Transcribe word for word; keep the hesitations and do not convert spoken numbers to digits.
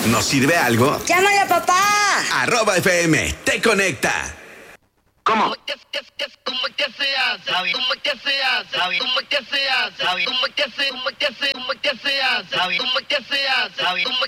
¿Nos sirve algo? ¡Llámale a papá! Arroba F M, te conecta. ¿Cómo? ¿Cómo que, que, que, cómo que se hace? ¿Cómo que se hace? ¿Cómo que se hace? ¿Cómo que se, cómo que se, cómo que se hace? ¿Cómo que se hace? ¿Cómo